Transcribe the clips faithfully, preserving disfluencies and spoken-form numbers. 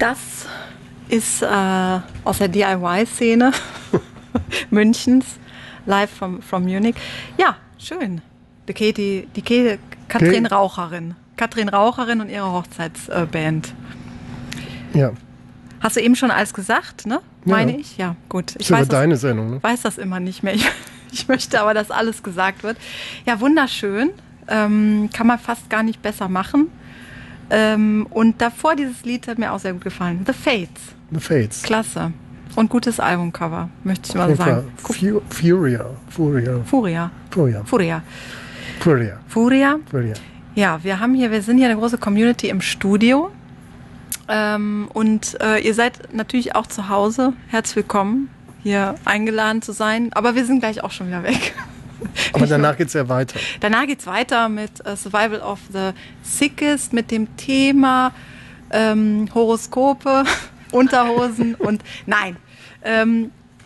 Das ist äh, aus der D I Y-Szene Münchens, live from, from Munich. Ja, schön. Die, Katie, die Katie, Katrin okay. Raucherin. Katrin Raucherin und ihre Hochzeitsband. Ja. Hast du eben schon alles gesagt, ne? Meine ja. ich? Ja, gut. Ich das weiß ist deine Sendung, ne? weiß das immer nicht mehr. Ich, ich möchte aber, dass alles gesagt wird. Ja, wunderschön. Ähm, kann man fast gar nicht besser machen. Ähm, und davor dieses Lied hat mir auch sehr gut gefallen. The Fates. The Fates. Klasse. Und gutes Albumcover, möchte ich mal sagen. Fu- Furia. Furia. Furia. Furia. Furia. Furia. Furia. Furia. Ja, wir haben hier, wir sind hier eine große Community im Studio. Ähm, und äh, ihr seid natürlich auch zu Hause. Herzlich willkommen, hier eingeladen zu sein. Aber wir sind gleich auch schon wieder weg. Aber danach geht's ja weiter. Danach geht's weiter mit uh, Survival of the Sickest, mit dem Thema ähm, Horoskope, Unterhosen und nein, ähm,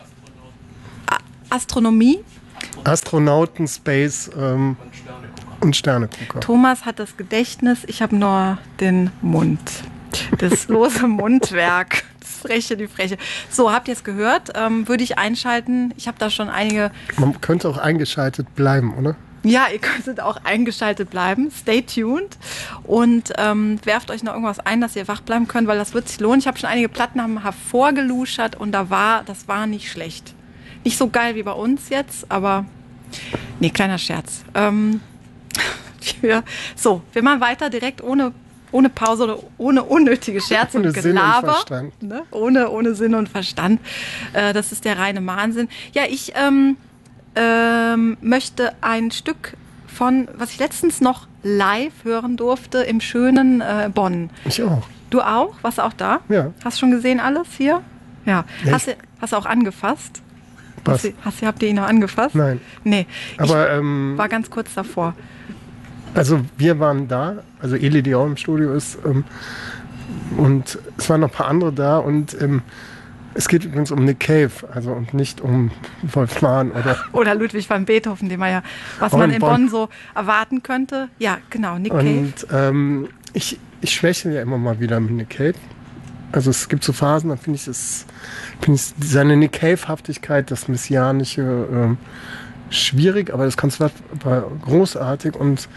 Astronomie. Astronauten, Space ähm, und Sternegucker. Thomas hat das Gedächtnis, ich habe nur den Mund. Das lose Mundwerk. Das Freche, die Freche. So, habt ihr es gehört? Ähm, würde ich einschalten. Ich habe da schon einige... Man könnte auch eingeschaltet bleiben, oder? Ja, ihr könntet auch eingeschaltet bleiben. Stay tuned. Und ähm, werft euch noch irgendwas ein, dass ihr wach bleiben könnt, weil das wird sich lohnen. Ich habe schon einige Platten haben hervorgeluschert und da war, das war nicht schlecht. Nicht so geil wie bei uns jetzt, aber... Nee, kleiner Scherz. Ähm, wir, so, wir machen weiter direkt ohne... Ohne Pause oder ohne unnötige Scherze ohne und Gelaber. Sinn und Verstand. Ne? Ohne, ohne Sinn und Verstand. Äh, das ist der reine Wahnsinn. Ja, ich ähm, ähm, möchte ein Stück von, was ich letztens noch live hören durfte, im schönen äh, Bonn. Ich auch. Du auch? Warst du auch da? Ja. Hast du schon gesehen alles hier? Ja. Echt? Hast du, hast du auch angefasst? Was? Hast du, hast du, habt ihr ihn noch angefasst? Nein. Nee. Aber, ich ähm, war ganz kurz davor. Also wir waren da, also Eli, die auch im Studio ist, ähm, und es waren noch ein paar andere da und ähm, es geht übrigens um Nick Cave, also und nicht um Wolf Mahn oder... Oder Ludwig van Beethoven, den man ja, was Oh, man in in Bonn. Bonn so erwarten könnte. Ja, genau, Nick Cave. Und ähm, ich, ich schwäche ja immer mal wieder mit Nick Cave. Also es gibt so Phasen, da finde ich, es, find ich seine Nick Cave-Haftigkeit, das Messianische, ähm, schwierig, aber das Konzert war großartig und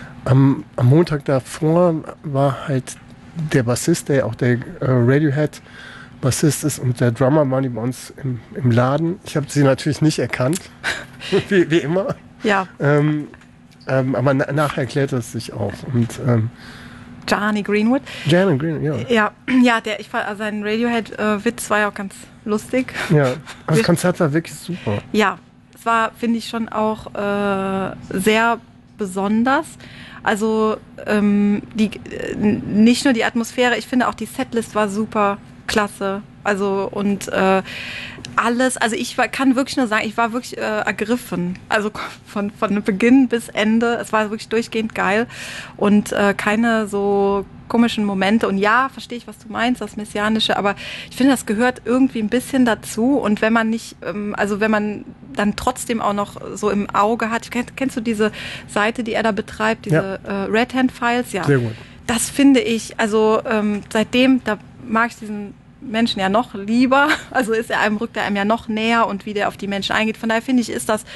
am, am Montag davor war halt der Bassist, der auch der äh, Radiohead-Bassist ist und der Drummer waren die bei uns im, im Laden. Ich habe sie natürlich nicht erkannt, wie, wie immer. Ja. Ähm, ähm, aber na, nachher erklärte es sich auch. Und, ähm, Johnny Greenwood. Johnny Greenwood, ja. Ja, ja, der, ich fand, also sein Radiohead-Witz war ja auch ganz lustig. Ja, das Konzert war wirklich super. Ja, es war, finde ich, schon auch äh, sehr besonders. Also ähm, die, äh, nicht nur die Atmosphäre, ich finde auch die Setlist war super klasse. Also und äh, alles, also ich war, kann wirklich nur sagen, ich war wirklich äh, ergriffen. Also von, von Beginn bis Ende. Es war wirklich durchgehend geil und äh, keine so komischen Momente. Und ja, verstehe ich, was du meinst, das Messianische, aber ich finde, das gehört irgendwie ein bisschen dazu. Und wenn man nicht, ähm, also wenn man dann trotzdem auch noch so im Auge hat, kennst, kennst du diese Seite, die er da betreibt, diese ja. äh, Red Hand Files? Ja, sehr gut. Das finde ich, also ähm, seitdem, da mag ich diesen Menschen ja noch lieber, also ist er einem, rückt er einem ja noch näher und wie der auf die Menschen eingeht. Von daher finde ich, ist das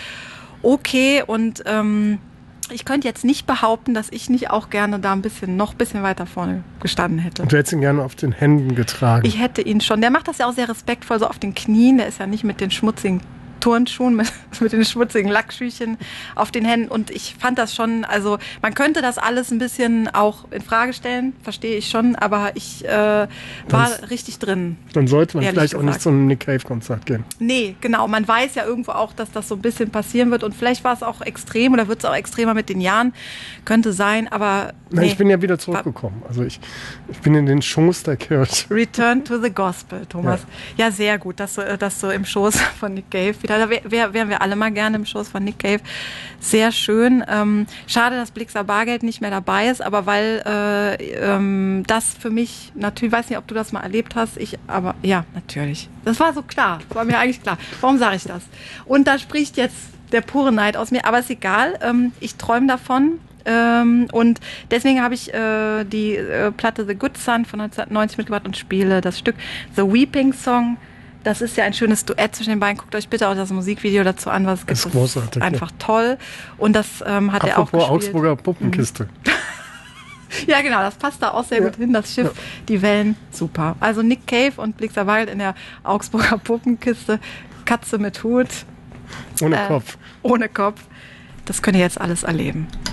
okay und ähm, ich könnte jetzt nicht behaupten, dass ich nicht auch gerne da ein bisschen, noch ein bisschen weiter vorne gestanden hätte. Und du hättest ihn gerne auf den Händen getragen. Ich hätte ihn schon. Der macht das ja auch sehr respektvoll, so auf den Knien. Der ist ja nicht mit den schmutzigen Turnschuhen, mit, mit den schmutzigen Lackschüchen auf den Händen. Und ich fand das schon, also man könnte das alles ein bisschen auch in Frage stellen, verstehe ich schon, aber ich äh, war das, richtig drin. Dann sollte man vielleicht gesagt. auch nicht zu einem Nick Cave-Konzert gehen. Nee, genau. Man weiß ja irgendwo auch, dass das so ein bisschen passieren wird und vielleicht war es auch extrem oder wird es auch extremer mit den Jahren. Könnte sein, aber nee. Nein, ich bin ja wieder zurückgekommen. Also ich, ich bin in den Schoß der Kirche. Return to the Gospel, Thomas. Ja, ja sehr gut, dass du, dass du im Schoß von Nick Cave wieder, da wär, wären wir alle mal gerne im Schoß von Nick Cave. Sehr schön. Ähm, schade, dass Blixer Bargeld nicht mehr dabei ist, aber weil äh, ähm, das für mich, natürlich, ich weiß nicht, ob du das mal erlebt hast, ich, aber ja, natürlich. Das war so klar, das war mir eigentlich klar. Warum sage ich das? Und da spricht jetzt der pure Neid aus mir, aber ist egal. Ähm, ich träume davon, Ähm, und deswegen habe ich äh, die äh, Platte The Good Son von neunzehnhundertneunzig mitgebracht und spiele das Stück The Weeping Song. Das ist ja ein schönes Duett zwischen den beiden. Guckt euch bitte auch das Musikvideo dazu an, was es gibt. Das ist großartig. Ist einfach toll. Und das ähm, hat er auch gespielt. Apropos Augsburger Puppenkiste. Ja, genau, das passt da auch sehr Ja. gut hin, das Schiff, Ja. die Wellen, super. Also Nick Cave und Blixa Wild in der Augsburger Puppenkiste, Katze mit Hut. Ohne äh, Kopf. Ohne Kopf. Das könnt ihr jetzt alles erleben.